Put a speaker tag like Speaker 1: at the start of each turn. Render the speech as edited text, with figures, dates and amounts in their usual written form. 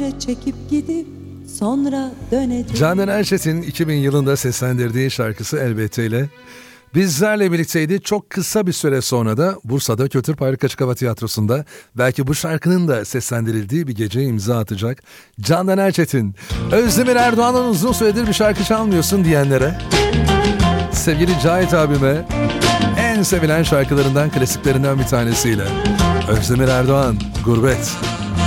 Speaker 1: önce çekip gidip sonra dönecek.
Speaker 2: Candan Erçetin 2000 yılında seslendirdiği şarkısı Elbette ile bizlerle birlikteydi. Çok kısa bir süre sonra da Bursa'da Kültür Payrık Açık Hava Tiyatrosu'nda belki bu şarkının da seslendirildiği bir geceye imza atacak Candan Erçetin. Özdemir Erdoğan'ın uzun süredir bir şarkı çalmıyorsun diyenlere, sevgili Cahit abime en sevilen şarkılarından, klasiklerinden bir tanesiyle Özdemir Erdoğan, Gurbet.